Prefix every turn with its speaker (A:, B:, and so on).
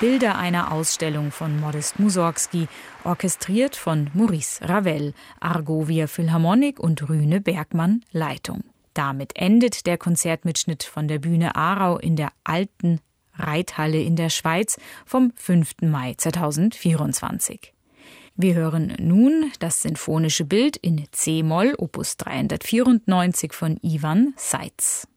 A: Bilder einer Ausstellung von Modest Mussorgsky, orchestriert von Maurice Ravel, Argovia Philharmonic und Rüne Bergmann Leitung. Damit endet der Konzertmitschnitt von der Bühne Aarau in der Alten Reithalle in der Schweiz vom 5. Mai 2024. Wir hören nun das sinfonische Bild in C-Moll, Opus 394 von Ivan Seitz.